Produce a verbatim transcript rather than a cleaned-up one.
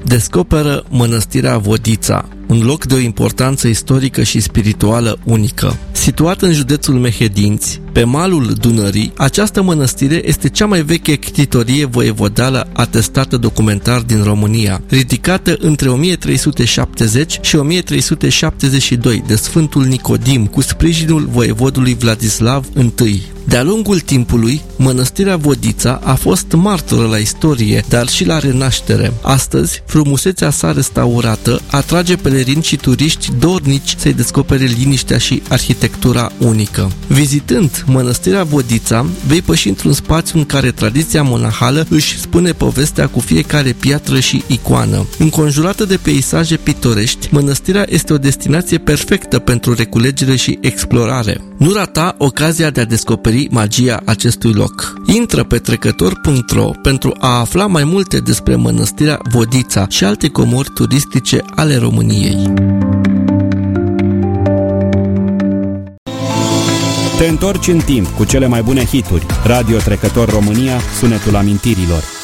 descoperă Mănăstirea Vodița, un loc de o importanță istorică și spirituală unică. Situat în județul Mehedinți, pe malul Dunării, această mănăstire este cea mai veche ctitorie voievodală atestată documentar din România, ridicată între o mie trei sute șaptezeci și o mie trei sute șaptezeci și doi de Sfântul Nicodim, cu sprijinul voievodului Vladislav I. De-a lungul timpului, Mănăstirea Vodița a fost martoră la istorie, dar și la renaștere. Astăzi, frumusețea sa restaurată atrage pelerini și turiști dornici să-i descopere liniștea și arhitectura unică. Vizitând Mănăstirea Vodița, vei păși într-un spațiu în care tradiția monahală își spune povestea cu fiecare piatră și icoană. Înconjurată de peisaje pitorești, mănăstirea este o destinație perfectă pentru reculegere și explorare. Nu rata ocazia de a descoperi magia acestui loc. Intră pe trecător punct ro pentru a afla mai multe despre Mănăstirea Vodița și alte comori turistice ale României. Te întorci în timp cu cele mai bune hituri. Radio Trecător România, sunetul amintirilor.